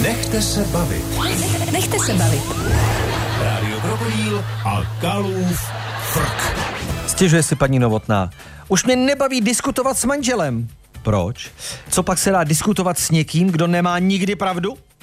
Nechte se bavit. Nechte se bavit. Rádio Krokodýl a Kalův frk. Stěžuje si paní Novotná. Už mě nebaví diskutovat s manželem. Proč? Co pak se dá diskutovat s někým, kdo nemá nikdy pravdu?